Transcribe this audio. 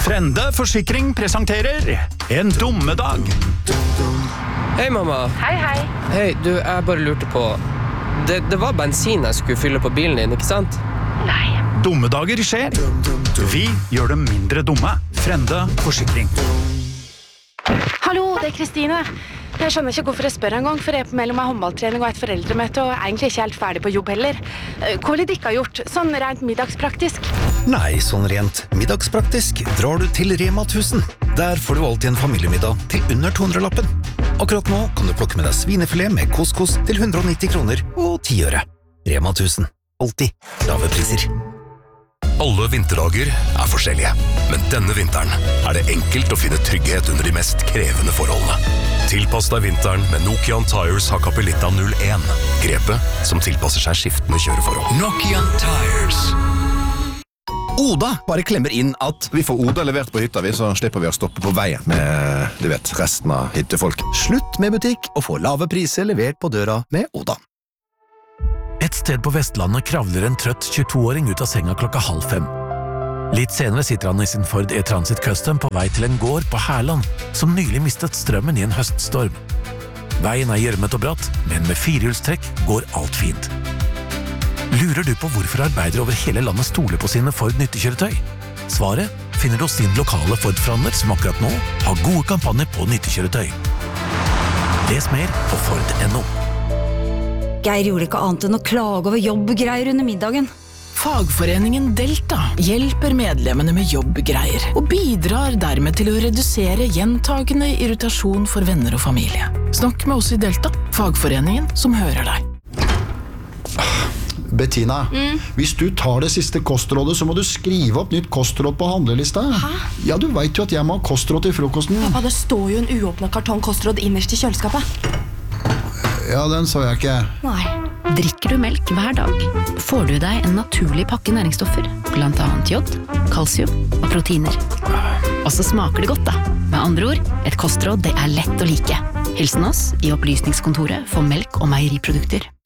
Frende Forsikring presenterer En dommedag. Hei, mamma. Hei, hei. Hei, du, jeg bare lurte på... Det var bensin jeg skulle fylle på bilen din, ikke sant? Nei. Dommedager skjer. Vi gjør dem mindre dumme. Frende Forsikring. Hallo, det er Kristine. Jeg skjønner ikke hvorfor jeg spør en gang, for jeg er på mellom en håndballtrening og et foreldremøte, og er egentlig ikke helt ferdig på jobb heller. Hva vil dere ha gjort, sånn rent middagspraktisk? Nei, sånn rent middagspraktisk drar du til Rema 1000. Der får du alltid en familiemiddag til under 200-lappen. Akkurat nå kan du plukke med deg svinefilet med couscous til 190 kroner og 10 øre. Rema 1000. Alltid lave priser. Alle vinterdager er forskjellige, men denne vinteren er det enkelt å finne trygghet under de mest krevende forholdene. Tilpass deg vinteren med Nokian Tires Hakkapelitta 01. Grepet som tilpasser seg skiftende kjøreforhold. Nokian Tires. Oda bare klemmer inn at vi får Oda levert på hytta, så slipper vi å stoppe på veien med, du vet, resten av hyttefolk. Slutt med butikk og få lave priser levert på døra med Oda. Et sted på Vestlandet kravler en trøtt 22-åring ut av senga 4:30. Litt senere sitter han i sin Ford E-Transit Custom på vei til en gård på Herland, som nylig mistet strømmen i en høststorm. Veien er gjørmet og bratt, men med firehjulstrekk går alt fint. Lurer du på hvorfor arbeidere over hele landet stoler på sine Ford nyttekjøretøy? Svaret finner du hos din lokale Ford-forhandler, som akkurat nå har gode kampanjer på nyttekjøretøy. Les mer på Ford.no. Geir gjorde ikke annet enn å klage over jobbgreier under middagen. Fagforeningen Delta hjelper medlemmene med jobbgreier og bidrar dermed til å redusere gjentagende irritasjon for venner og familie. Snakk med oss i Delta, fagforeningen som hører deg. Bettina, hvis du tar det siste kostrådet, så må du skrive opp nytt kostråd på handlelista. Hæ? Ja, du vet jo at jeg må ha kostråd til frokosten. Pappa, det står jo en uåpnet kartong kostråd innerst i kjøleskapet. Ja, den så jeg ikke. Nei. Drikker du melk hver dag, får du deg en naturlig pakke næringsstoffer, blant annet jod, kalsium og proteiner. Og så smaker det godt da. Med andre ord, et kostråd det er lett å like. Hilsen oss i Opplysningskontoret for melk og meieriprodukter.